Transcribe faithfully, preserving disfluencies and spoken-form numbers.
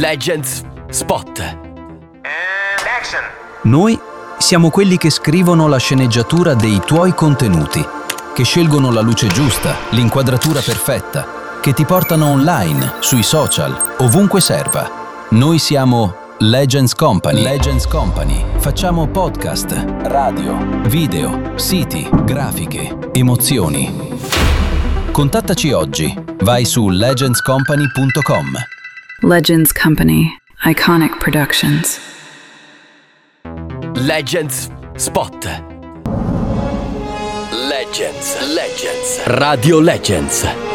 Legends Spot. And action. Noi siamo quelli che scrivono la sceneggiatura dei tuoi contenuti, che scelgono la luce giusta, l'inquadratura perfetta, che ti portano online, sui social, ovunque serva. Noi siamo Legends Company. Legends Company. Facciamo podcast, radio, video, siti, grafiche, emozioni. Contattaci oggi. Vai su legends company punto com. Legends Company. Iconic Productions. Legends Spot. Legends. Legends. Radio Legends.